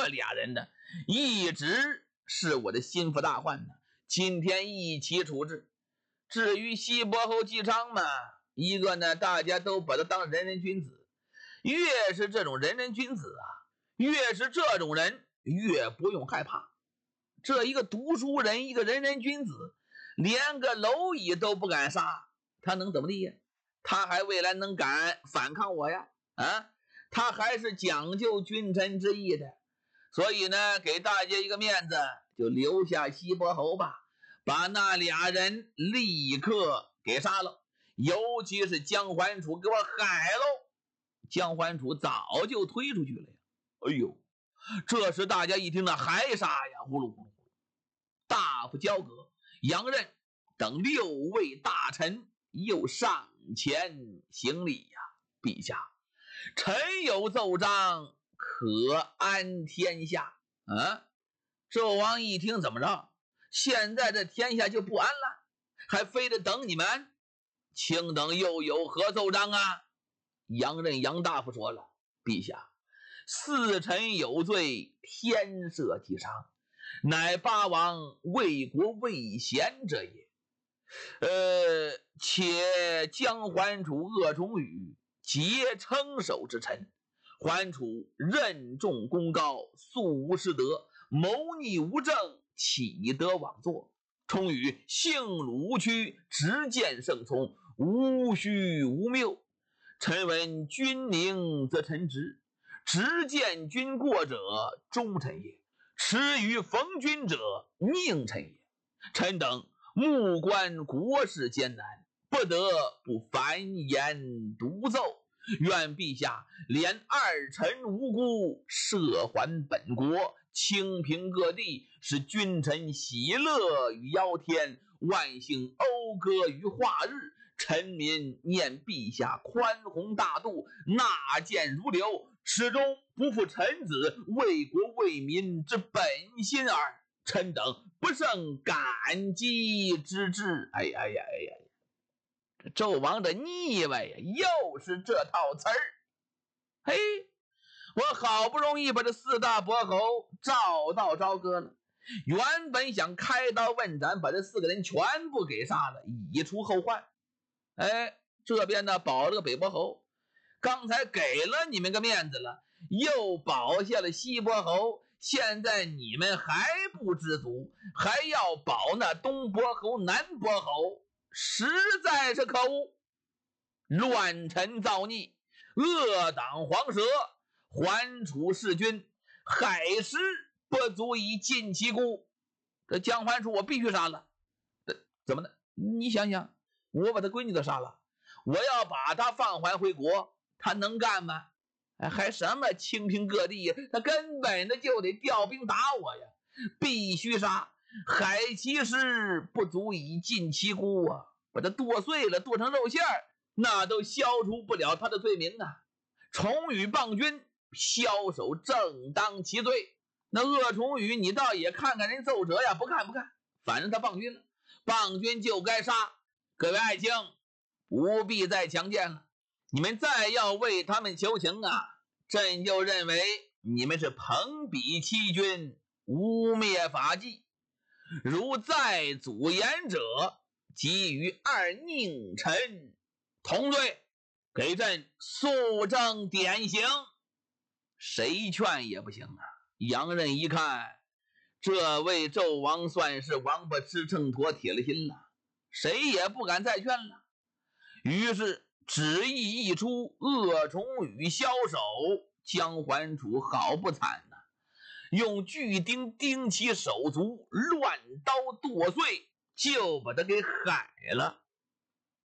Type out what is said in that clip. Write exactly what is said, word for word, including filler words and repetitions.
俩人呢，一直是我的心腹大患呢。今天一起处置。至于西伯侯姬昌嘛，一个呢，大家都把他当仁人君子，越是这种仁人君子啊，越是这种人越不用害怕。这一个读书人，一个仁人君子，连个蝼蚁都不敢杀，他能怎么地呀？他还未来能敢反抗我呀？啊，他还是讲究君臣之义的。所以呢，给大家一个面子，就留下西伯侯吧，把那俩人立刻给杀了，尤其是姜桓楚给我害喽。姜桓楚早就推出去了呀。哎呦，这时大家一听呢，还杀呀，呼噜呼噜呼噜。大夫焦葛、杨任等六位大臣又上前行礼呀，陛下，臣有奏章，可安天下。啊，纣王一听，怎么着？现在这天下就不安了，还非得等你们？卿等又有何奏章啊？杨任杨大夫说了，陛下，四臣有罪，天赦其伤，乃八王为国为贤者也。呃，且姜桓楚、鄂崇禹皆称守之臣，桓楚任重功高，素无师德，谋逆无正，岂得枉作？崇禹性鲁无屈，直谏圣从，无虚无谬。臣闻君明则臣直，直谏君过者忠臣也，耻于逢君者佞臣也。臣等目观国事艰难，不得不繁言独奏，愿陛下怜二臣无辜，赦还本国，清平各地，使君臣喜乐于尧天，万姓讴歌于化日。臣民念陛下宽宏大度，纳谏如流，始终不负臣子为国为民之本心耳。臣等不胜感激之至。哎呀呀哎呀呀！这纣王的腻歪呀，又是这套词儿。嘿，我好不容易把这四大伯侯找到朝歌了，原本想开刀问斩，把这四个人全部给杀了，以除后患。哎，这边呢保了个北伯侯，刚才给了你们个面子了，又保下了西伯侯，现在你们还不知足，还要保那东伯侯、南伯侯，实在是可恶！乱臣造逆，恶党黄蛇，桓楚弑君，害师不足以尽其辜。这姜桓楚我必须杀了。怎么的？你想想，我把他闺女都杀了，我要把他放还回国，他能干吗？哎，还什么清平各地，他根本的就得调兵打我呀！必须杀，害其师不足以尽其辜啊！把他剁碎了，剁成肉馅儿，那都消除不了他的罪名啊！崇禹谤君，枭首正当其罪。那鄂崇禹，你倒也看看人奏折呀，不看不看，反正他谤君了，谤君就该杀。各位爱卿，不必再强谏了，你们再要为他们求情啊，朕就认为你们是朋比欺君，污蔑法纪。如再阻言者，即与二佞臣同罪，给朕肃正典刑。谁劝也不行啊！杨任一看，这位纣王算是王八吃秤砣，铁了心了，谁也不敢再劝了。于是旨意一出，鄂崇禹枭首，姜桓楚好不惨呐、啊！用锯钉钉其手足，乱刀剁碎，就把他给害了。